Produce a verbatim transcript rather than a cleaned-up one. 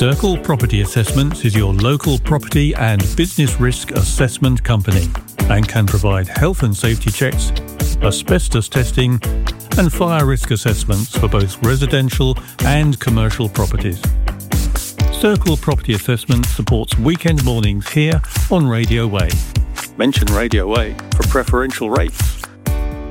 Circle Property Assessments is your local property and business risk assessment company and can provide health and safety checks, asbestos testing and fire risk assessments for both residential and commercial properties. Circle Property Assessment supports weekend mornings here on Radio Way. Mention Radio Way for preferential rates.